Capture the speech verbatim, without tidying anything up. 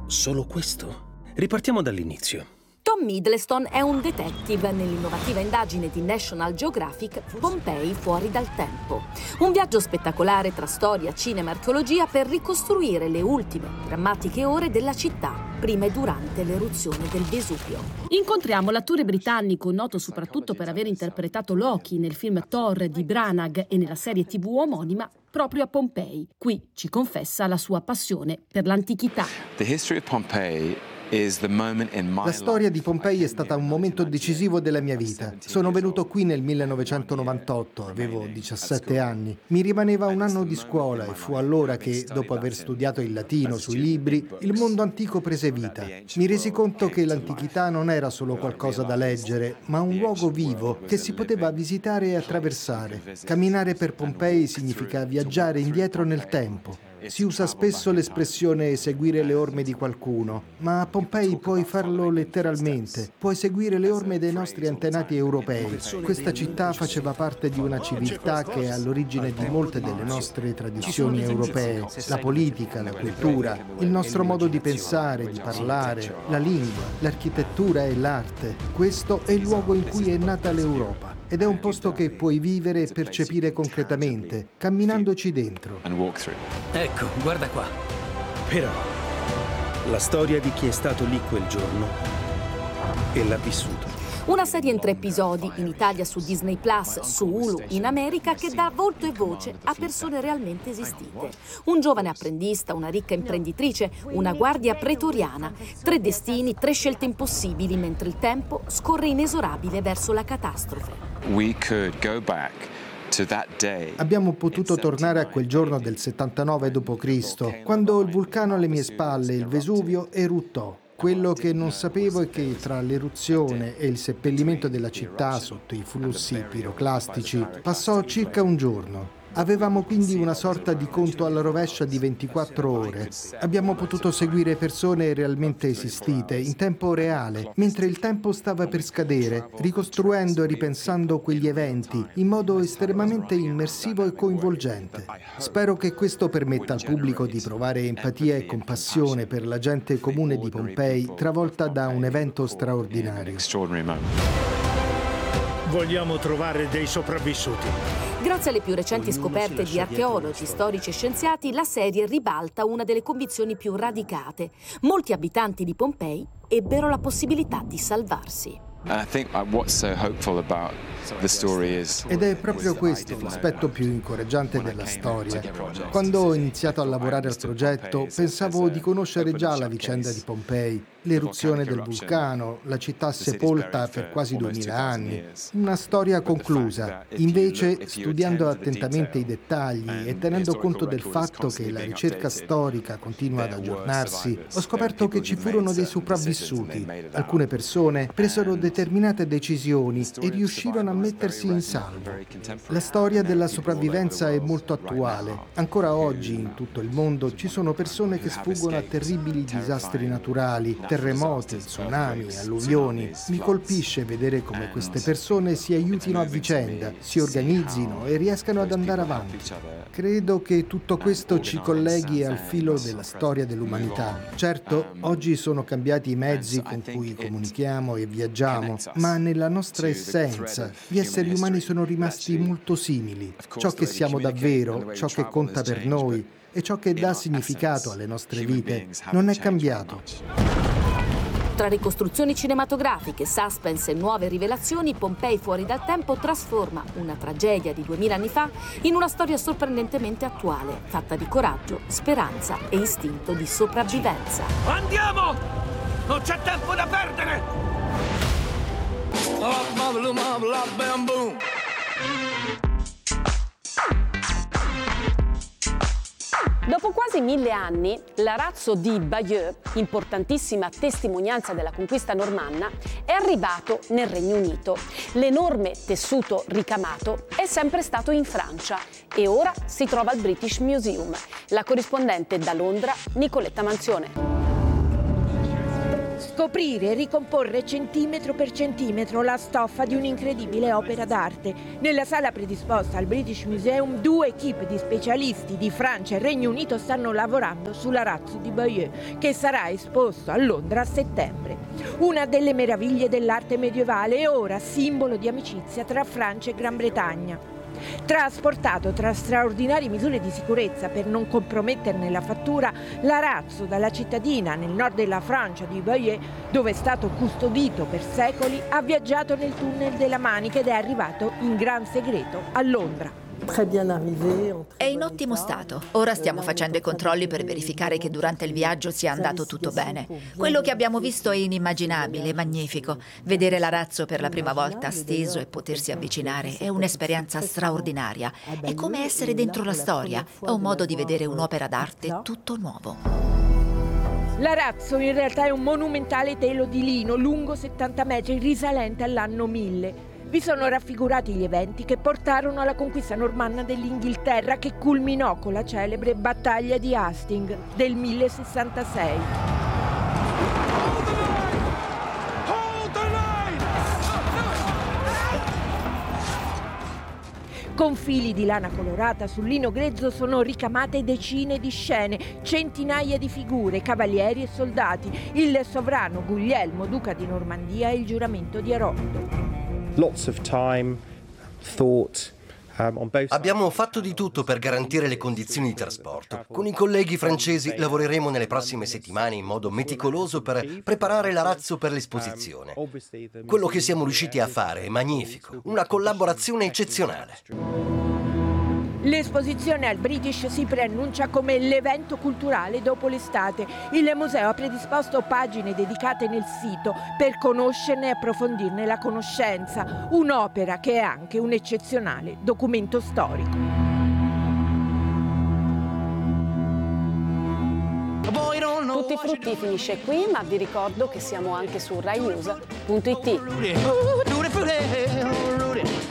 Solo questo? Ripartiamo dall'inizio. Tom Hiddleston è un detective nell'innovativa indagine di National Geographic Pompei fuori dal tempo. Un viaggio spettacolare tra storia, cinema e archeologia per ricostruire le ultime drammatiche ore della città, prima e durante l'eruzione del Vesuvio. Incontriamo l'attore britannico, noto soprattutto per aver interpretato Loki nel film Thor di Branagh e nella serie tivù omonima, proprio a Pompei. Qui ci confessa la sua passione per l'antichità. The history of Pompeii La storia di Pompei è stata un momento decisivo della mia vita. Sono venuto qui nel millenovecentonovantotto, avevo diciassette anni. Mi rimaneva un anno di scuola e fu allora che, dopo aver studiato il latino sui libri, il mondo antico prese vita. Mi resi conto che l'antichità non era solo qualcosa da leggere, ma un luogo vivo che si poteva visitare e attraversare. Camminare per Pompei significa viaggiare indietro nel tempo. Si usa spesso l'espressione seguire le orme di qualcuno, ma a Pompei puoi farlo letteralmente. Puoi seguire le orme dei nostri antenati europei. Questa città faceva parte di una civiltà che è all'origine di molte delle nostre tradizioni europee. La politica, la cultura, il nostro modo di pensare, di parlare, la lingua, l'architettura e l'arte. Questo è il luogo in cui è nata l'Europa. Ed è un posto che puoi vivere e percepire concretamente, camminandoci dentro. Ecco, guarda qua. Però, la storia di chi è stato lì quel giorno e l'ha vissuto. Una serie in tre episodi, in Italia su Disney Plus, su Hulu in America, che dà volto e voce a persone realmente esistite. Un giovane apprendista, una ricca imprenditrice, una guardia pretoriana. Tre destini, tre scelte impossibili, mentre il tempo scorre inesorabile verso la catastrofe. We could go back to that day. Abbiamo potuto tornare a quel giorno del settantanove dopo Cristo, quando il vulcano alle mie spalle, il Vesuvio, eruttò. Quello che non sapevo è che tra l'eruzione e il seppellimento della città sotto i flussi piroclastici passò circa un giorno. Avevamo quindi una sorta di conto alla rovescia di ventiquattro ore. Abbiamo potuto seguire persone realmente esistite in tempo reale, mentre il tempo stava per scadere, ricostruendo e ripensando quegli eventi in modo estremamente immersivo e coinvolgente. Spero che questo permetta al pubblico di provare empatia e compassione per la gente comune di Pompei travolta da un evento straordinario. Vogliamo trovare dei sopravvissuti. Grazie alle più recenti scoperte di archeologi, storici e scienziati, la serie ribalta una delle convinzioni più radicate. Molti abitanti di Pompei ebbero la possibilità di salvarsi. I think what's so hopeful about the story is Ed è proprio questo l'aspetto più incoraggiante della storia. Quando ho iniziato a lavorare al progetto, pensavo di conoscere già la vicenda di Pompei, l'eruzione del vulcano, la città sepolta per quasi duemila anni, una storia conclusa. Invece, studiando attentamente i dettagli e tenendo conto del fatto che la ricerca storica continua ad aggiornarsi, ho scoperto che ci furono dei sopravvissuti. Alcune persone presero determinate decisioni e riuscirono a mettersi in salvo. La storia della sopravvivenza è molto attuale. Ancora oggi in tutto il mondo ci sono persone che sfuggono a terribili disastri naturali, terremoti, tsunami, alluvioni. Mi colpisce vedere come queste persone si aiutino a vicenda, si organizzino e riescano ad andare avanti. Credo che tutto questo ci colleghi al filo della storia dell'umanità. Certo, oggi sono cambiati i mezzi con cui comunichiamo e viaggiamo, ma nella nostra essenza gli esseri umani sono rimasti molto simili. Ciò che siamo davvero, ciò che conta per noi e ciò che dà significato alle nostre vite non è cambiato. Tra ricostruzioni cinematografiche, suspense e nuove rivelazioni, Pompei fuori dal tempo trasforma una tragedia di duemila anni fa in una storia sorprendentemente attuale, fatta di coraggio, speranza e istinto di sopravvivenza. Andiamo! Non c'è tempo da perdere! Dopo quasi mille anni, l'arazzo di Bayeux, importantissima testimonianza della conquista normanna, è arrivato nel Regno Unito. L'enorme tessuto ricamato è sempre stato in Francia e ora si trova al British Museum. La corrispondente da Londra, Nicoletta Manzione. Scoprire e ricomporre centimetro per centimetro la stoffa di un'incredibile opera d'arte. Nella sala predisposta al British Museum due equipe di specialisti di Francia e Regno Unito stanno lavorando sull'arazzo di Bayeux, che sarà esposto a Londra a settembre. Una delle meraviglie dell'arte medievale e ora simbolo di amicizia tra Francia e Gran Bretagna. Trasportato tra straordinarie misure di sicurezza per non comprometterne la fattura, l'arazzo dalla cittadina nel nord della Francia di Bayeux, dove è stato custodito per secoli, ha viaggiato nel tunnel della Manica ed è arrivato in gran segreto a Londra. È in ottimo stato. Ora stiamo facendo i controlli per verificare che durante il viaggio sia andato tutto bene. Quello che abbiamo visto è inimmaginabile, magnifico. Vedere l'arazzo per la prima volta steso e potersi avvicinare è un'esperienza straordinaria. È come essere dentro la storia. È un modo di vedere un'opera d'arte tutto nuovo. L'arazzo in realtà è un monumentale telo di lino lungo settanta metri risalente all'anno mille. Vi sono raffigurati gli eventi che portarono alla conquista normanna dell'Inghilterra, che culminò con la celebre battaglia di Hastings del millesessantasei. Con fili di lana colorata sul lino grezzo sono ricamate decine di scene, centinaia di figure, cavalieri e soldati, il sovrano Guglielmo, duca di Normandia, e il giuramento di Eroldo. Abbiamo fatto di tutto per garantire le condizioni di trasporto. Con i colleghi francesi lavoreremo nelle prossime settimane in modo meticoloso per preparare l'arazzo per l'esposizione. Quello che siamo riusciti a fare è magnifico, una collaborazione eccezionale. L'esposizione al British si preannuncia come l'evento culturale dopo l'estate. Il museo ha predisposto pagine dedicate nel sito per conoscerne e approfondirne la conoscenza. Un'opera che è anche un eccezionale documento storico. Tutti i frutti finisce qui, ma vi ricordo che siamo anche su rai news punto it.